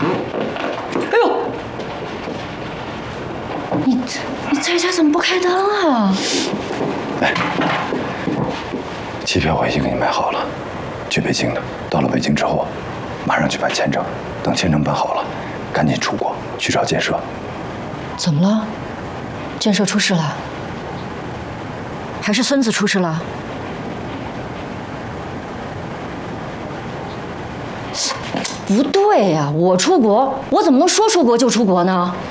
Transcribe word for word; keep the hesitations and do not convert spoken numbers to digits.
哎呦，你你在家怎么不开灯啊？ 哎，机票我已经给你买好了，去北京的。到了北京之后，马上去办签证，等签证办好了，赶紧出国去找建设。 怎么了？建设出事了？还是孙子出事了？不对呀、啊，我出国，我怎么能说出国就出国呢？